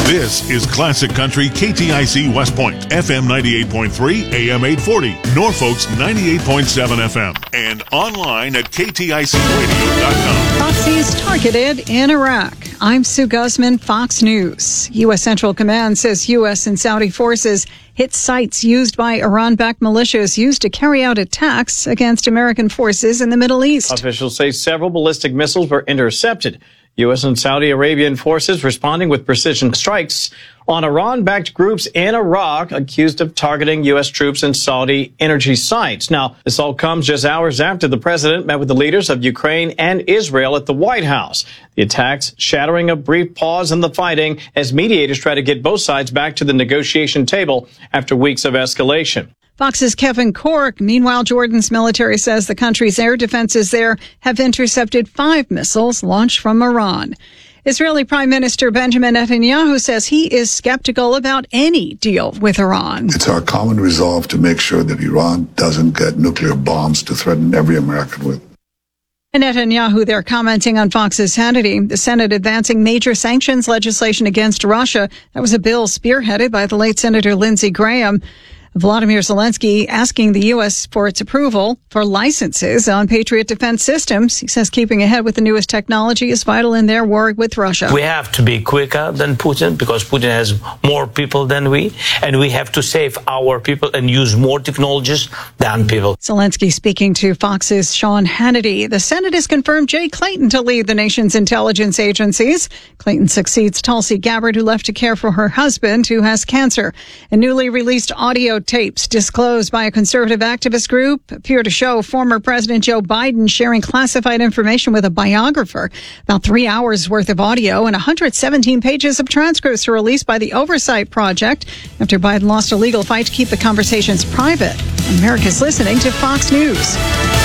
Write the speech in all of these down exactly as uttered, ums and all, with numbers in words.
This is Classic Country K T I C West Point, F M ninety-eight point three, A M eight forty, Norfolk's ninety-eight point seven F M, and online at K T I C radio dot com. Proxies targeted in Iraq. I'm Sue Guzman, Fox News. U S. Central Command says U S and Saudi forces hit sites used by Iran-backed militias used to carry out attacks against American forces in the Middle East. Officials say several ballistic missiles were intercepted. U S and Saudi Arabian forces responding with precision strikes on Iran-backed groups in Iraq accused of targeting U S troops and Saudi energy sites. Now, this all comes just hours after the president met with the leaders of Ukraine and Israel at the White House. The attacks shattering a brief pause in the fighting as mediators try to get both sides back to the negotiation table after weeks of escalation. Fox's Kevin Corke. Meanwhile, Jordan's military says the country's air defenses there have intercepted five missiles launched from Iran. Israeli Prime Minister Benjamin Netanyahu says he is skeptical about any deal with Iran. It's our common resolve to make sure that Iran doesn't get nuclear bombs to threaten every American with. And Netanyahu there commenting on Fox's Hannity. The Senate advancing major sanctions legislation against Russia. That was a bill spearheaded by the late Senator Lindsey Graham. Vladimir Zelensky asking the U S for its approval for licenses on Patriot defense systems. He says keeping ahead with the newest technology is vital in their war with Russia. We have to be quicker than Putin because Putin has more people than we, and we have to save our people and use more technologies than people. Zelensky speaking to Fox's Sean Hannity. The Senate has confirmed Jay Clayton to lead the nation's intelligence agencies. Clayton succeeds Tulsi Gabbard, who left to care for her husband, who has cancer. A newly released audio tapes disclosed by a conservative activist group appear to show former President Joe Biden sharing classified information with a biographer. About three hours worth of audio and one hundred seventeen pages of transcripts were released by the Oversight Project after Biden lost a legal fight to keep the conversations private. America's listening to Fox News.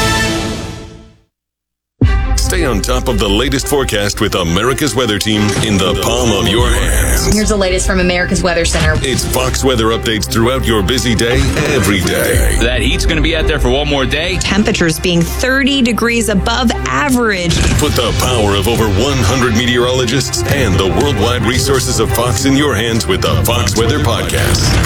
Stay on top of the latest forecast with America's Weather Team in the palm of your hands. Here's the latest from America's Weather Center. It's Fox weather updates throughout your busy day, every day. That heat's going to be out there for one more day. Temperatures being thirty degrees above average. Put the power of over one hundred meteorologists and the worldwide resources of Fox in your hands with the Fox Weather Podcast.